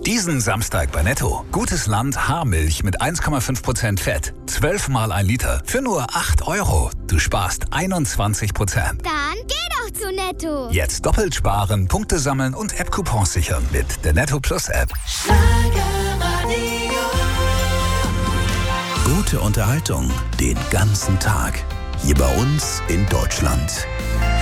Diesen Samstag bei Netto. Gutes Land Haarmilch mit 1,5% Fett. 12 mal 1 Liter für nur 8 €. Du sparst 21%. Dann geh doch zu Netto. Jetzt doppelt sparen, Punkte sammeln und App-Coupons sichern mit der Netto Plus App. Gute Unterhaltung den ganzen Tag. Hier bei uns in Deutschland.